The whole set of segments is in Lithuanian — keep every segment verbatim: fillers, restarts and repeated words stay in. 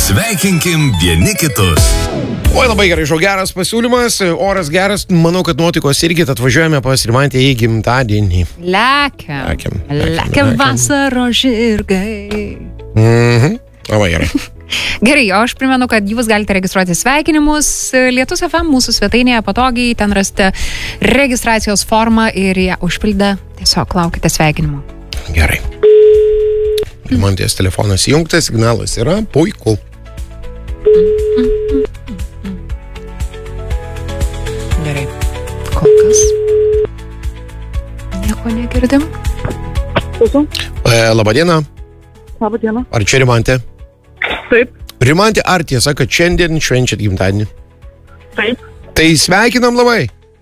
Sveikinkim vieni kitus. Oi, labai gerai, žau, geras pasiūlymas, oras geras, manau, kad nuotaikos irgi, tad važiuojame pas Rimantę į gimtadienį. Lekiam. Lekiam. Lekiam vasaro žirgai. Mhm, labai gerai. Gerai, o aš primenu, kad jūs galite registruoti sveikinimus Lietus F M mūsų svetainėje patogiai, ten rasite registracijos formą ir ją užpildę. Tiesiog laukite sveikinimų. Gerai. Rimantės telefonas įjungtas, signalas yra puiku. Gerai. Kol kas nieko negirdim. E, labadiena. Labadiena. Ar čia Rimantė? Taip. Rimantė, ar tiesa, kad šiandien švenčiat gimtadienį? Taip. Tai sveikinam labai.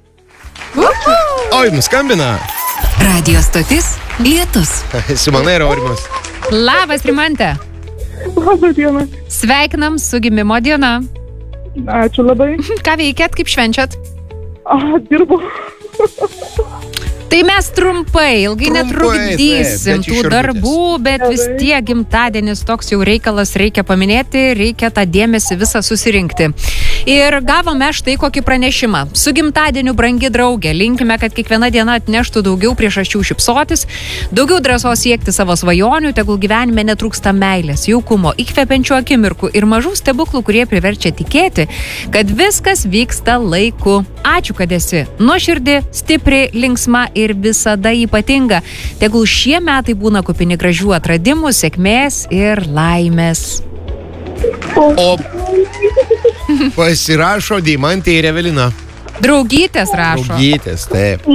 Oi, mums skambina. Radio stotis Lietus. Simona ir Aurimas. Labas, Rimantė. Labadiena. Sveikinam su gimimo diena. Ačiū labai. Ką veikėt, kaip švenčiat? A, dirbu. Tai mes trumpai, ilgai Trumpai, netrukdysim taip, bet tų iš darbų, bet vis tiek gimtadienis toks jau reikalas, reikia paminėti, reikia tą dėmesį visą susirinkti. Ir gavome štai kokį pranešimą. Su gimtadieniu, brangi draugė, linkime, kad kiekviena diena atneštų daugiau priežasčių šypsotis, daugiau drąsos siekti savo svajonių, tegul gyvenime netrūksta meilės, jaukumo, įkvepiančių akimirkų ir mažų stebuklų, kurie priverčia tikėti, kad viskas vyksta laiku. Ačiū, kad esi nuoširdi, stipri, linksma ir visada ypatinga. Tegul šie metai būna kupini gražių atradimų, sėkmės ir laimės. O pasirašo Deimantė ir Evelina. Draugytės rašo. Draugytės, taip.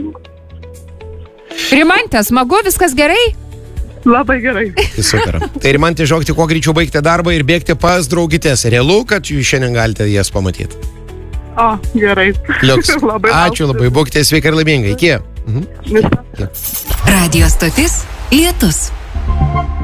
Rimantė, smagu, viskas gerai? Labai gerai. Tai super. Tai Rimantė, žokti, kuo greičiau baigti darbą ir bėgti pas draugytės. Realu, kad jūs šiandien galite jas pamatyti. O, gerai. Liuks. Labai Ačiū labai, būkite sveika ir laiminga. Iki. Mhm. Visą. Radio stotis Lietus.